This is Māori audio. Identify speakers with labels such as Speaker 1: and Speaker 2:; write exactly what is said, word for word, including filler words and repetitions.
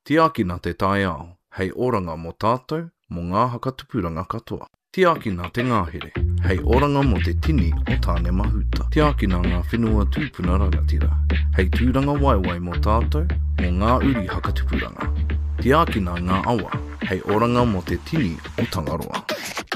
Speaker 1: Tiakina te tae ao, hei oranga mo tātou, mo ngā hakatupuranga katoa. Tiakina te ngāhere, hei oranga mo te tini o tāne mahuta. Tiakina ngā whenua tūpuna rangatira, hei tūranga waiwai mo tātou, mo ngā uri hakatupuranga. Tiakina ngā awa, hei oranga mo te tini o Tangaroa.